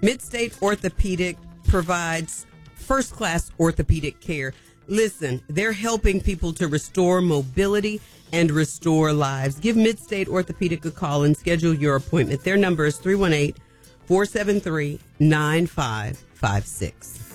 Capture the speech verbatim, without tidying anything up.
Midstate Orthopedic provides first-class orthopedic care. Listen, they're helping people to restore mobility and restore lives. Give Midstate Orthopedic a call and schedule your appointment. Their number is three one eight, four seven three, nine five five six.